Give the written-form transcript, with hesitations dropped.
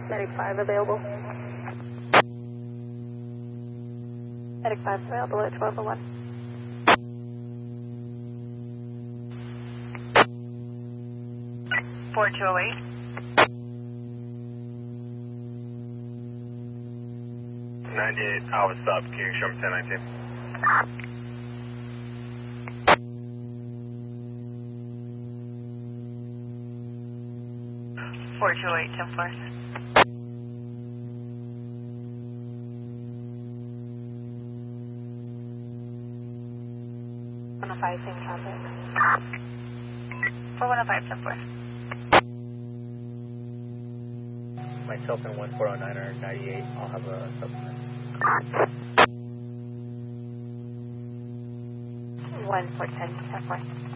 Medic 5 available. Medic 5 available at 1201. Four 208. I was up. Can you show me 1019? Four 208, 10 floors. Five, same traffic. 4105, 10 floors. Myself and 1409er 98, I'll have a supplement. 1410, 10 floors.